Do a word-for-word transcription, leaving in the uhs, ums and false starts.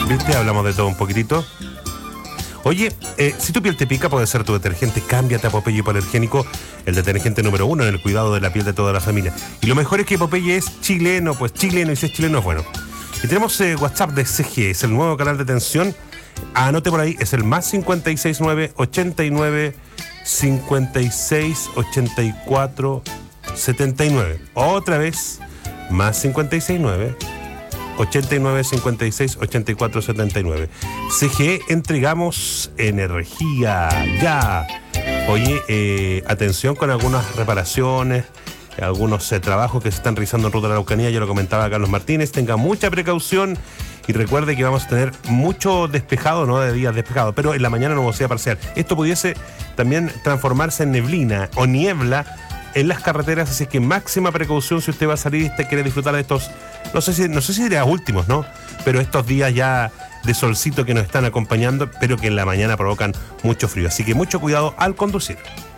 ¿Viste? Hablamos de todo un poquitito. Oye, eh, si tu piel te pica, puede ser tu detergente. Cámbiate a Popeye Hipoalergénico, el detergente número uno en el cuidado de la piel de toda la familia. Y lo mejor es que Popeye es chileno, pues chileno, y si es chileno es bueno. Y tenemos eh, WhatsApp de C G, es el nuevo canal de atención. Anote por ahí, es el más cincuenta y seis nueve ochenta y nueve cincuenta y seis ochenta y cuatro setenta y nueve. Otra vez, más cincuenta y seis nueve ochenta y nueve cincuenta y seis ochenta y cuatro setenta y nueve. C G, entregamos energía ya. Oye, eh, atención con algunas reparaciones, algunos eh, trabajos que se están realizando en Ruta de la Araucanía. Ya lo comentaba Carlos Martínez. Tenga mucha precaución y recuerde que vamos a tener mucho despejado, no de días despejados, pero en la mañana nubosidad parcial. Esto pudiese también transformarse en neblina o niebla en las carreteras, así que máxima precaución si usted va a salir y usted quiere disfrutar de estos, no sé si, no sé si días últimos, ¿no? Pero estos días ya de solcito que nos están acompañando, pero que en la mañana provocan mucho frío. Así que mucho cuidado al conducir.